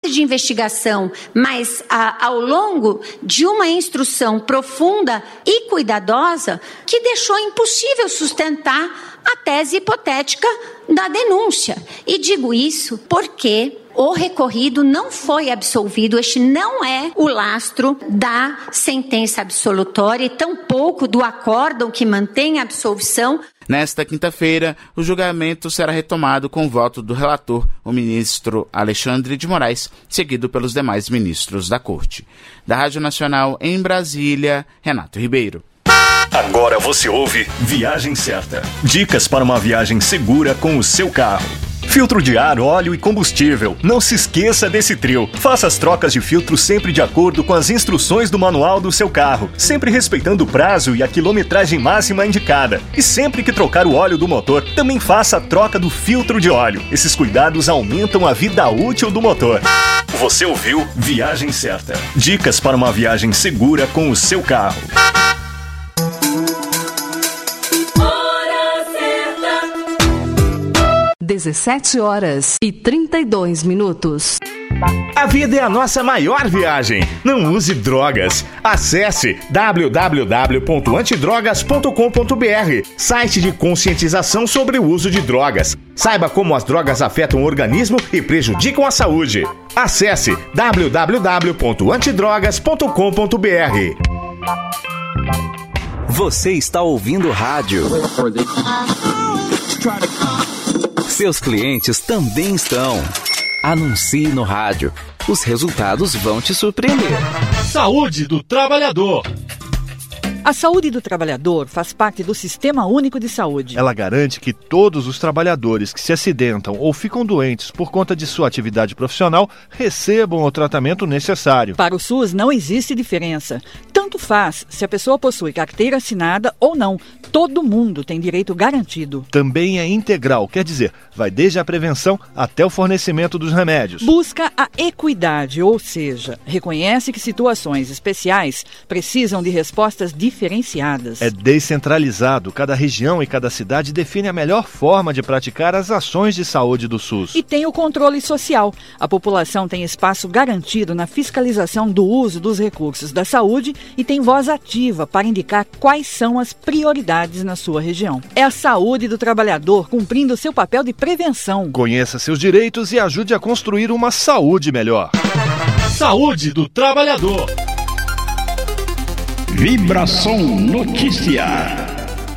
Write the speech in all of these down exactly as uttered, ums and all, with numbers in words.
de investigação, mas a, ao longo de uma instrução profunda e cuidadosa que deixou impossível sustentar a tese hipotética da denúncia. E digo isso porque o recorrido não foi absolvido, este não é o lastro da sentença absolutória e tampouco do acórdão que mantém a absolvição. Nesta quinta-feira, o julgamento será retomado com o voto do relator, o ministro Alexandre de Moraes, seguido pelos demais ministros da Corte. Da Rádio Nacional em Brasília, Renato Ribeiro. Agora você ouve Viagem Certa. Dicas para uma viagem segura com o seu carro. Filtro de ar, óleo e combustível. Não se esqueça desse trio. Faça as trocas de filtro sempre de acordo com as instruções do manual do seu carro, sempre respeitando o prazo e a quilometragem máxima indicada. E sempre que trocar o óleo do motor, também faça a troca do filtro de óleo. Esses cuidados aumentam a vida útil do motor. Você ouviu Viagem Certa. Dicas para uma viagem segura com o seu carro. dezessete horas e trinta e dois minutos. A vida é a nossa maior viagem. Não use drogas. Acesse w w w ponto antidrogas ponto com ponto b r, site de conscientização sobre o uso de drogas. Saiba como as drogas afetam o organismo e prejudicam a saúde. Acesse w w w ponto antidrogas ponto com ponto b r. Você está ouvindo rádio. Seus clientes também estão. Anuncie no rádio. Os resultados vão te surpreender. Saúde do trabalhador. A saúde do trabalhador faz parte do Sistema Único de Saúde. Ela garante que todos os trabalhadores que se acidentam ou ficam doentes por conta de sua atividade profissional recebam o tratamento necessário. Para o SUS não existe diferença. Tanto faz se a pessoa possui carteira assinada ou não. Todo mundo tem direito garantido. Também é integral, quer dizer, vai desde a prevenção até o fornecimento dos remédios. Busca a equidade, ou seja, reconhece que situações especiais precisam de respostas diferenciadas. É descentralizado. Cada região e cada cidade define a melhor forma de praticar as ações de saúde do SUS. E tem o controle social. A população tem espaço garantido na fiscalização do uso dos recursos da saúde e tem voz ativa para indicar quais são as prioridades na sua região. É a saúde do trabalhador cumprindo seu papel de prevenção. Conheça seus direitos e ajude a construir uma saúde melhor. Saúde do trabalhador. Vibração Notícia.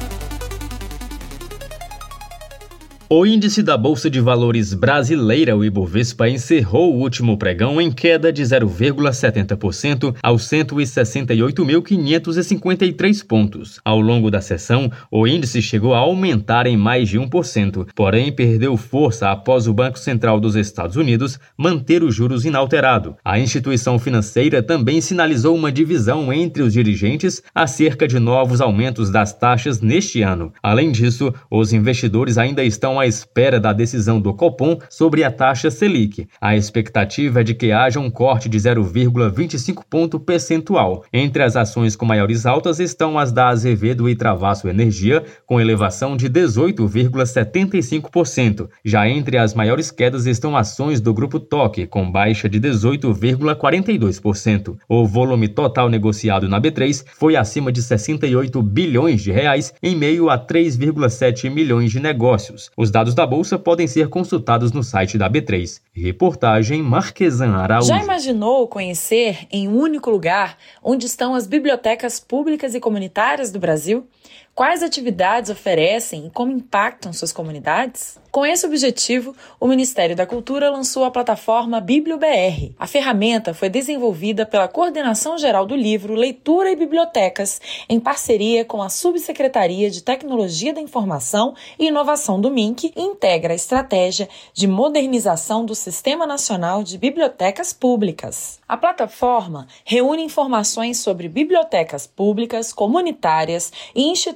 O índice da Bolsa de Valores brasileira, o Ibovespa, encerrou o último pregão em queda de zero vírgula setenta por cento aos cento e sessenta e oito mil quinhentos e cinquenta e três pontos. Ao longo da sessão, o índice chegou a aumentar em mais de um por cento, porém perdeu força após o Banco Central dos Estados Unidos manter os juros inalterado. A instituição financeira também sinalizou uma divisão entre os dirigentes acerca de novos aumentos das taxas neste ano. Além disso, os investidores ainda estão à espera da decisão do Copom sobre a taxa Selic. A expectativa é de que haja um corte de zero vírgula vinte e cinco ponto percentual. Entre as ações com maiores altas estão as da Azevedo e Travasso Energia, com elevação de dezoito vírgula setenta e cinco por cento. Já entre as maiores quedas estão ações do Grupo Toque, com baixa de dezoito vírgula quarenta e dois por cento. O volume total negociado na B três foi acima de sessenta e oito bilhões de reais, em meio a três vírgula sete milhões de negócios. Os dados da Bolsa podem ser consultados no site da B três. Reportagem Marquesan Araújo. Já imaginou conhecer em um único lugar onde estão as bibliotecas públicas e comunitárias do Brasil? Quais atividades oferecem e como impactam suas comunidades? Com esse objetivo, o Ministério da Cultura lançou a plataforma BiblioBR. A ferramenta foi desenvolvida pela Coordenação Geral do Livro, Leitura e Bibliotecas, em parceria com a Subsecretaria de Tecnologia da Informação e Inovação do M I N C, e integra a estratégia de modernização do Sistema Nacional de Bibliotecas Públicas. A plataforma reúne informações sobre bibliotecas públicas, comunitárias e instituições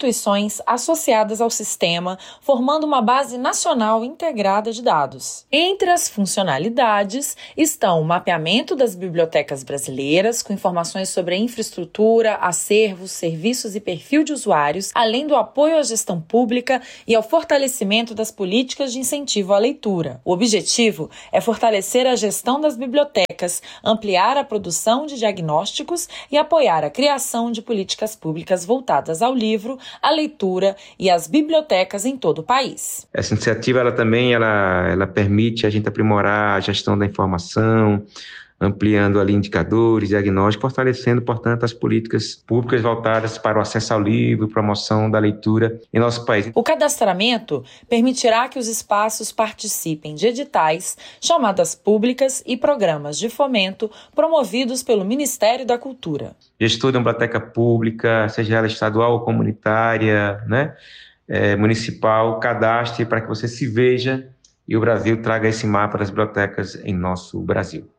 instituições associadas ao sistema, formando uma base nacional integrada de dados. Entre as funcionalidades estão o mapeamento das bibliotecas brasileiras, com informações sobre a infraestrutura, acervos, serviços e perfil de usuários, além do apoio à gestão pública e ao fortalecimento das políticas de incentivo à leitura. O objetivo é fortalecer a gestão das bibliotecas, ampliar a produção de diagnósticos e apoiar a criação de políticas públicas voltadas ao livro, à leitura e às bibliotecas em todo o país. Essa iniciativa ela também ela, ela permite a gente aprimorar a gestão da informação, ampliando ali indicadores, diagnósticos, fortalecendo, portanto, as políticas públicas voltadas para o acesso ao livro, promoção da leitura em nosso país. O cadastramento permitirá que os espaços participem de editais, chamadas públicas e programas de fomento promovidos pelo Ministério da Cultura. Gestor de uma biblioteca pública, seja ela estadual ou comunitária, né, é, municipal, cadastre para que você se veja e o Brasil traga esse mapa das bibliotecas em nosso Brasil.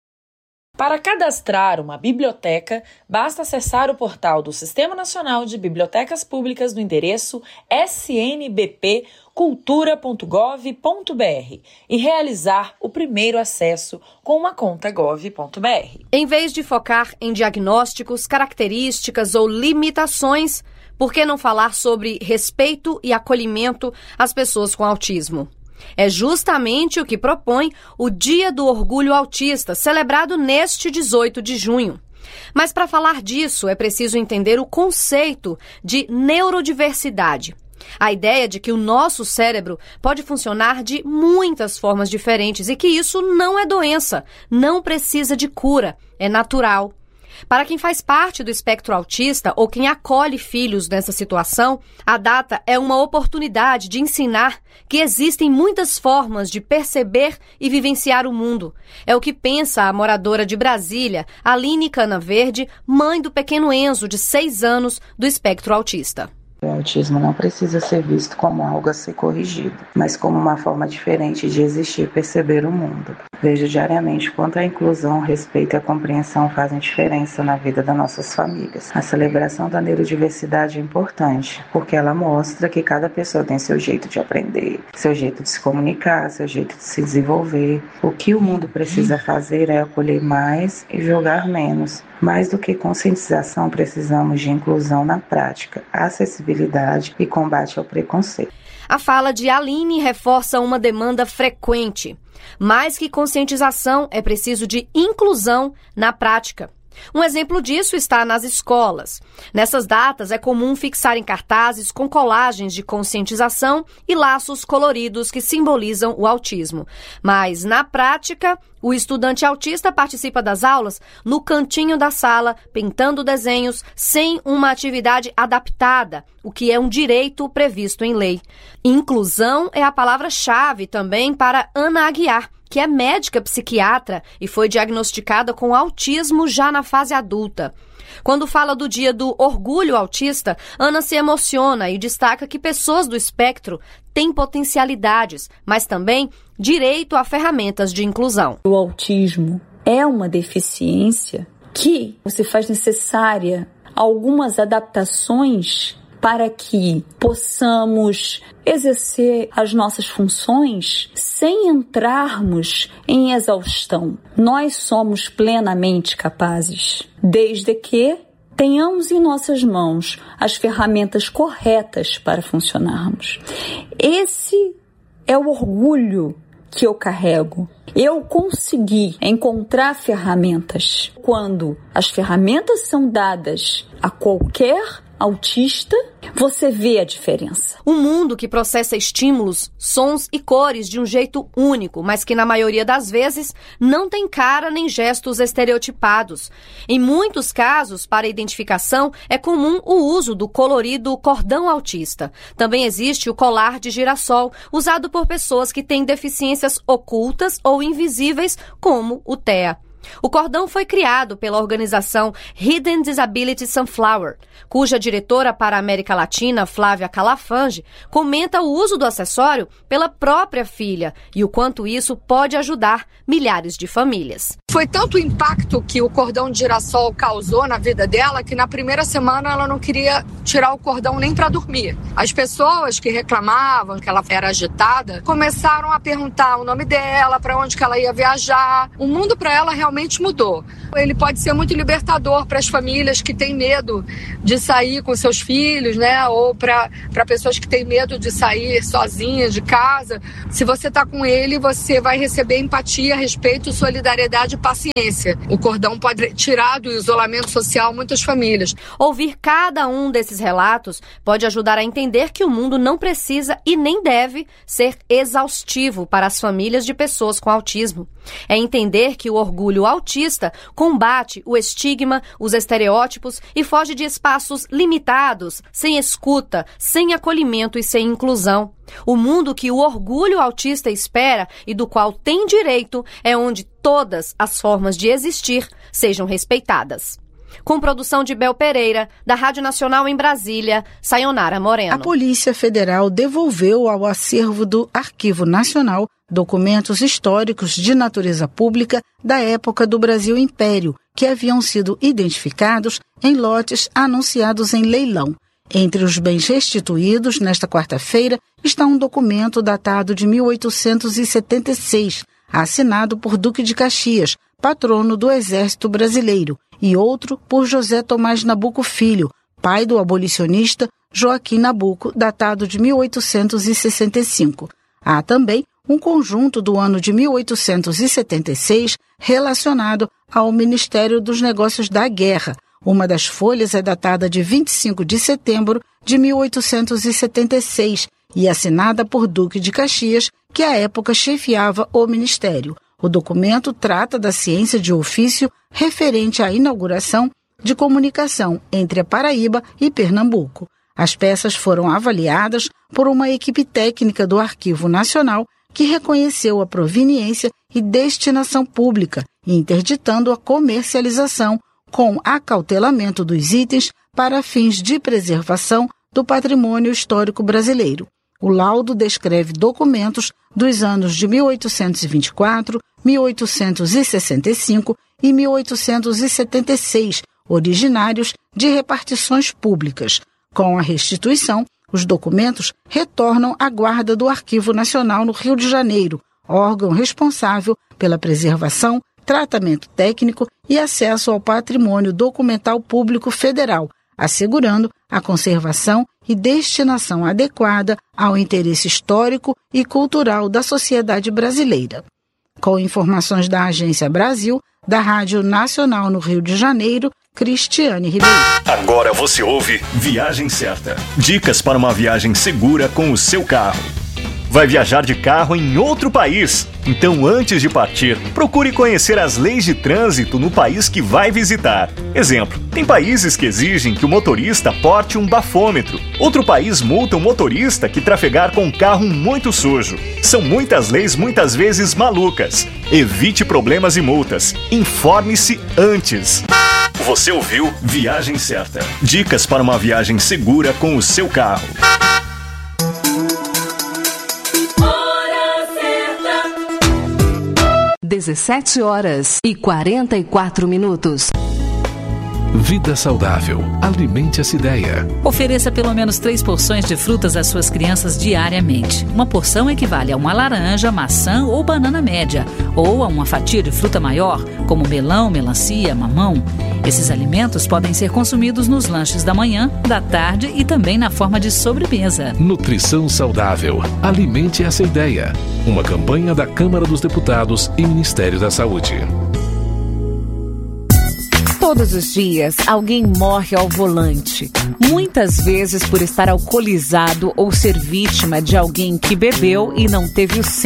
Para cadastrar uma biblioteca, basta acessar o portal do Sistema Nacional de Bibliotecas Públicas no endereço s n b p cultura ponto gov ponto b r e realizar o primeiro acesso com uma conta gov ponto b r. Em vez de focar em diagnósticos, características ou limitações, por que não falar sobre respeito e acolhimento às pessoas com autismo? É justamente o que propõe o Dia do Orgulho Autista, celebrado neste dezoito de junho. Mas para falar disso, é preciso entender o conceito de neurodiversidade. A ideia de que o nosso cérebro pode funcionar de muitas formas diferentes e que isso não é doença, não precisa de cura, é natural. Para quem faz parte do espectro autista ou quem acolhe filhos nessa situação, a data é uma oportunidade de ensinar que existem muitas formas de perceber e vivenciar o mundo. É o que pensa a moradora de Brasília, Aline Canaverde, mãe do pequeno Enzo, de seis anos, do espectro autista. O autismo não precisa ser visto como algo a ser corrigido, mas como uma forma diferente de existir e perceber o mundo. Vejo diariamente quanto a inclusão, o respeito e a compreensão fazem diferença na vida das nossas famílias. A celebração da neurodiversidade é importante, porque ela mostra que cada pessoa tem seu jeito de aprender, seu jeito de se comunicar, seu jeito de se desenvolver. O que o mundo precisa fazer é acolher mais e julgar menos. Mais do que conscientização, precisamos de inclusão na prática, acessibilidade e combate ao preconceito. A fala de Aline reforça uma demanda frequente. Mais que conscientização, é preciso de inclusão na prática. Um exemplo disso está nas escolas. Nessas datas, é comum fixarem cartazes com colagens de conscientização e laços coloridos que simbolizam o autismo. Mas, na prática, o estudante autista participa das aulas no cantinho da sala, pintando desenhos, sem uma atividade adaptada, o que é um direito previsto em lei. Inclusão é a palavra-chave também para Ana Aguiar, que é médica psiquiatra e foi diagnosticada com autismo já na fase adulta. Quando fala do Dia do Orgulho Autista, Ana se emociona e destaca que pessoas do espectro têm potencialidades, mas também direito a ferramentas de inclusão. O autismo é uma deficiência que se faz necessária algumas adaptações para que possamos exercer as nossas funções sem entrarmos em exaustão. Nós somos plenamente capazes, desde que tenhamos em nossas mãos as ferramentas corretas para funcionarmos. Esse é o orgulho que eu carrego. Eu consegui encontrar ferramentas. Quando as ferramentas são dadas a qualquer autista, você vê a diferença. Um mundo que processa estímulos, sons e cores de um jeito único, mas que na maioria das vezes não tem cara nem gestos estereotipados. Em muitos casos, para identificação, é comum o uso do colorido cordão autista. Também existe o colar de girassol, usado por pessoas que têm deficiências ocultas ou invisíveis, como o T E A. O cordão foi criado pela organização Hidden Disability Sunflower, cuja diretora para a América Latina, Flávia Calafange, comenta o uso do acessório pela própria filha e o quanto isso pode ajudar milhares de famílias. Foi tanto o impacto que o cordão de girassol causou na vida dela que na primeira semana ela não queria tirar o cordão nem para dormir. As pessoas que reclamavam que ela era agitada começaram a perguntar o nome dela, para onde que ela ia viajar. O mundo para ela realmente mudou. Ele pode ser muito libertador para as famílias que têm medo de sair com seus filhos, né? Ou para para pessoas que têm medo de sair sozinhas de casa. Se você está com ele, você vai receber empatia, respeito, solidariedade e paciência. O cordão pode tirar do isolamento social muitas famílias. Ouvir cada um desses relatos pode ajudar a entender que o mundo não precisa e nem deve ser exaustivo para as famílias de pessoas com autismo. É entender que o orgulho autista combate o estigma, os estereótipos e foge de espaços limitados, sem escuta, sem acolhimento e sem inclusão. O mundo que o orgulho autista espera e do qual tem direito é onde todas as formas de existir sejam respeitadas. Com produção de Bel Pereira, da Rádio Nacional em Brasília, Sayonara Moreno. A Polícia Federal devolveu ao acervo do Arquivo Nacional documentos históricos de natureza pública da época do Brasil Império, que haviam sido identificados em lotes anunciados em leilão. Entre os bens restituídos, nesta quarta-feira, está um documento datado de mil oitocentos e setenta e seis, assinado por Duque de Caxias, patrono do Exército Brasileiro, e outro por José Tomás Nabuco Filho, pai do abolicionista Joaquim Nabuco, datado de mil oitocentos e sessenta e cinco. Há também um conjunto do ano de mil oitocentos e setenta e seis relacionado ao Ministério dos Negócios da Guerra. Uma das folhas é datada de vinte e cinco de setembro de mil oitocentos e setenta e seis e assinada por Duque de Caxias, que à época chefiava o Ministério. O documento trata da ciência de ofício referente à inauguração de comunicação entre a Paraíba e Pernambuco. As peças foram avaliadas por uma equipe técnica do Arquivo Nacional que reconheceu a proveniência e destinação pública, interditando a comercialização com acautelamento dos itens para fins de preservação do patrimônio histórico brasileiro. O laudo descreve documentos dos anos de mil oitocentos e vinte e quatro, mil oitocentos e sessenta e cinco e mil oitocentos e setenta e seis, originários de repartições públicas. Com a restituição, os documentos retornam à guarda do Arquivo Nacional no Rio de Janeiro, órgão responsável pela preservação, tratamento técnico e acesso ao patrimônio documental público federal, assegurando a conservação e destinação adequada ao interesse histórico e cultural da sociedade brasileira. Com informações da Agência Brasil, da Rádio Nacional no Rio de Janeiro, Cristiane Ribeiro. Agora você ouve Viagem Certa. Dicas para uma viagem segura com o seu carro. Vai viajar de carro em outro país? Então, antes de partir, procure conhecer as leis de trânsito no país que vai visitar. Exemplo, tem países que exigem que o motorista porte um bafômetro. Outro país multa o motorista que trafegar com um carro muito sujo. São muitas leis, muitas vezes malucas. Evite problemas e multas. Informe-se antes. Você ouviu Viagem Certa. Dicas para uma viagem segura com o seu carro. dezessete horas e quarenta e quatro minutos. Vida saudável. Alimente essa ideia. Ofereça pelo menos três porções de frutas às suas crianças diariamente. Uma porção equivale a uma laranja, maçã ou banana média, ou a uma fatia de fruta maior, como melão, melancia, mamão. Esses alimentos podem ser consumidos nos lanches da manhã, da tarde e também na forma de sobremesa. Nutrição saudável. Alimente essa ideia. Uma campanha da Câmara dos Deputados e Ministério da Saúde. Todos os dias, alguém morre ao volante. Muitas vezes por estar alcoolizado ou ser vítima de alguém que bebeu e não teve o